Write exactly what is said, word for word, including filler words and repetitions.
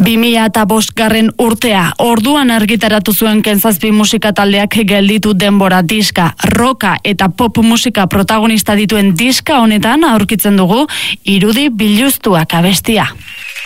bi mila bostgarren urtea, orduan argitaratu zuen Kentzazpi musika taldeak gelditu denbora diska, roka eta pop musika protagonista dituen diska honetan aurkitzen dugu irudi biluztuak abestia.